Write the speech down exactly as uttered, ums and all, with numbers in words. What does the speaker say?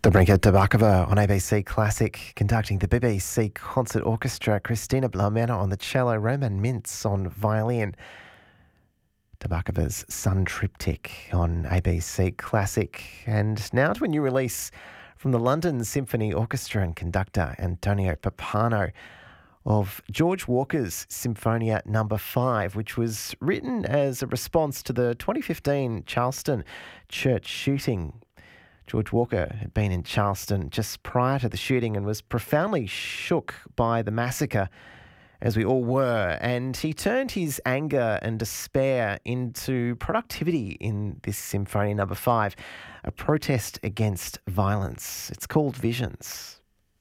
Dobrinka Tabakova on A B C Classic, conducting the B B C Concert Orchestra, Christina Blamena on the cello, Roman Mintz on violin. Tabakova's Sun Triptych on A B C Classic. And now to a new release from the London Symphony Orchestra and conductor Antonio Pappano of George Walker's Symphonia Number five, which was written as a response to the twenty fifteen Charleston church shooting. George Walker had been in Charleston just prior to the shooting and was profoundly shook by the massacre, as we all were, and he turned his anger and despair into productivity in this Symphonia Number five, a protest against violence. It's called Visions.